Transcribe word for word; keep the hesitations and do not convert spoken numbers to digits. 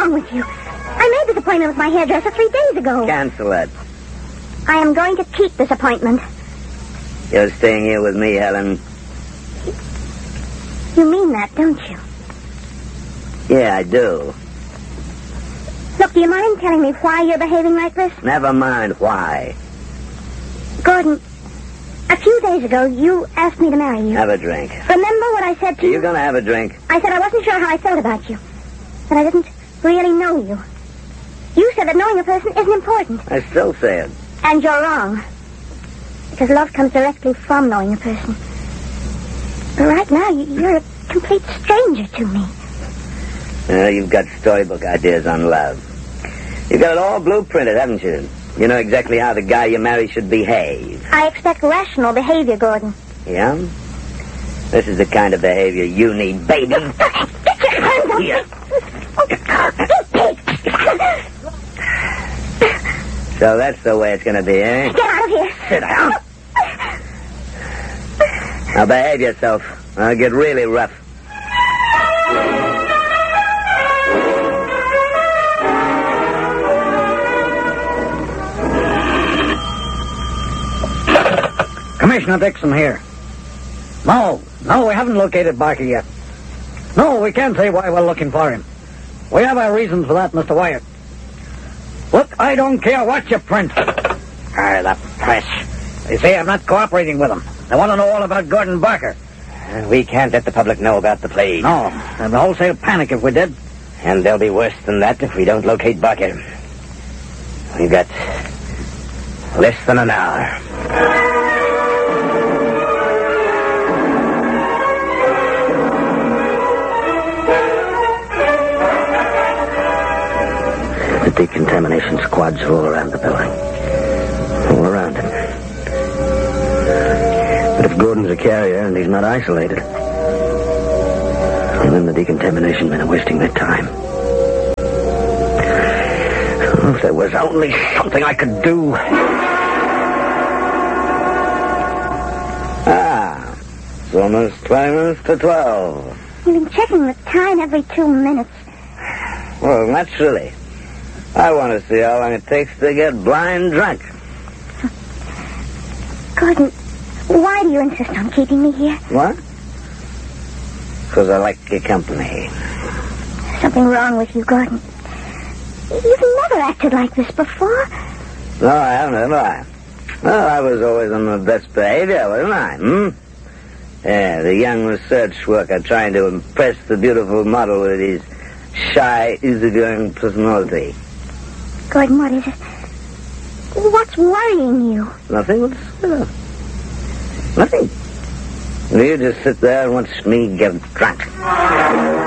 wrong with you? I made this appointment with my hairdresser three days ago. Cancel it. I am going to keep this appointment. You're staying here with me, Helen. You mean that, don't you? Yeah, I do. Look, do you mind telling me why you're behaving like this? Never mind why. Gordon, a few days ago, you asked me to marry you. Have a drink. Remember what I said to you? You're going to have a drink. I said I wasn't sure how I felt about you. That I didn't really know you. You said that knowing a person isn't important. I still say it. And you're wrong. Because love comes directly from knowing a person. But right now, you're a complete stranger to me. Uh, you've got storybook ideas on love. You've got it all blueprinted, haven't you? You know exactly how the guy you marry should behave. I expect rational behavior, Gordon. Yeah? This is the kind of behavior you need, baby. Get your hands off Here. me. So that's the way it's going to be, eh? Get out of here. Sit down. Now behave yourself. I'll get really rough. Commissioner Dixon here. No, no, we haven't located Barker yet. No, we can't say why we're looking for him. We have our reasons for that, Mister Wyatt. Look, I don't care what you print. Ah, the press. They say I'm not cooperating with them. They want to know all about Gordon Barker. Uh, we can't let the public know about the plague. No, there'd be wholesale panic if we did. And they'll be worse than that if we don't locate Barker. We've got less than an hour. The decontamination squads are all around the building. All around it. But if Gordon's a carrier and he's not isolated, then the decontamination men are wasting their time. Oh, if there was only something I could do. Ah, it's almost twenty minutes to twelve. You've been checking the time every two minutes. Well, naturally. I want to see how long it takes to get blind drunk. Gordon, why do you insist on keeping me here? What? Because I like your company. There's something wrong with you, Gordon. You've never acted like this before. No, I haven't, have I? Well, I was always on the best behavior, wasn't I? Hmm? Yeah, the young research worker trying to impress the beautiful model with his shy, easygoing personality. Gordon, what is it? What's worrying you? Nothing. What's uh, nothing. You just sit there and watch me get drunk.